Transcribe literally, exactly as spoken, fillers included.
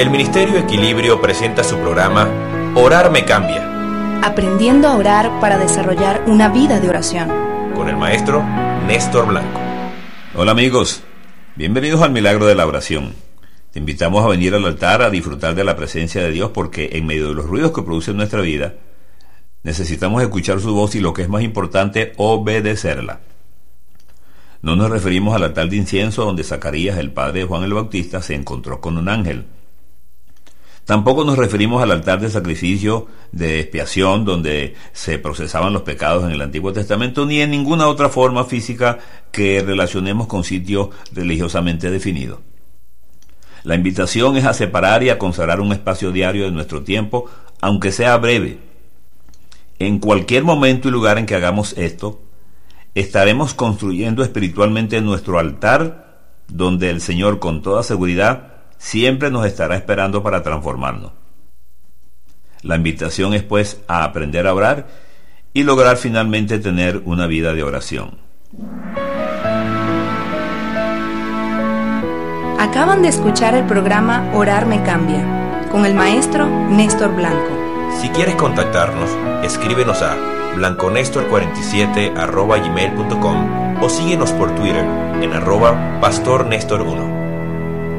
El Ministerio Equilibrio presenta su programa Orar me cambia. Aprendiendo a orar para desarrollar una vida de oración. Con el maestro Néstor Blanco. Hola amigos, bienvenidos al Milagro de la Oración. Te invitamos a venir al altar a disfrutar de la presencia de Dios, porque en medio de los ruidos que produce nuestra vida, necesitamos escuchar su voz y, lo que es más importante, obedecerla. No nos referimos al altar de incienso donde Zacarías, el padre de Juan el Bautista, se encontró con un ángel. Tampoco nos referimos al altar de sacrificio de expiación donde se procesaban los pecados en el Antiguo Testamento, ni en ninguna otra forma física que relacionemos con sitio religiosamente definido. La invitación es a separar y a consagrar un espacio diario de nuestro tiempo, aunque sea breve. En cualquier momento y lugar en que hagamos esto, estaremos construyendo espiritualmente nuestro altar, donde el Señor, con toda seguridad, siempre nos estará esperando para transformarnos. La invitación es, pues, a aprender a orar y lograr finalmente tener una vida de oración. Acaban de escuchar el programa Orar me cambia, con el maestro Néstor Blanco. Si quieres contactarnos, escríbenos a blanconestor cuarenta y siete arroba gmail punto com o síguenos por Twitter en arroba pastor nestor uno.